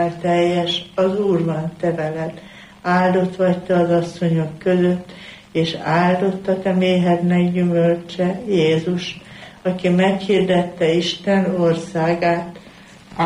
teljes, az Úr van te veled. Áldott vagy te az asszonyok között, és áldott a te méhednek gyümölcse, Jézus, aki meghirdette Isten országát,